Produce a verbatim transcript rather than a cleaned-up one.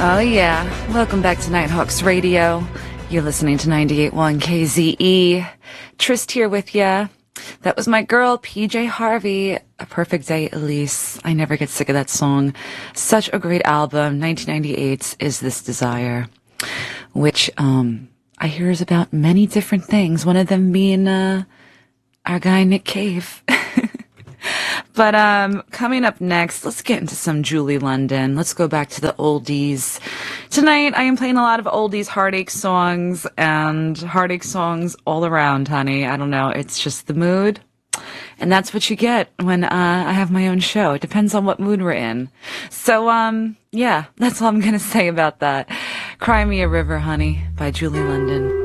Oh yeah, welcome back to Nighthawks Radio. You're listening to ninety-eight point one K Z E. Trist here with ya. That was my girl, P J Harvey. A Perfect Day, Elise. I never get sick of that song. Such a great album. nineteen ninety-eight's Is This Desire, which um I hear is about many different things. One of them being uh our guy Nick Cave. But um, coming up next, let's get into some Julie London. Let's go back to the oldies. Tonight, I am playing a lot of oldies heartache songs and heartache songs all around, honey. I don't know. It's just the mood. And that's what you get when uh, I have my own show. It depends on what mood we're in. So, um, yeah, that's all I'm going to say about that. Cry Me a River, Honey, by Julie London.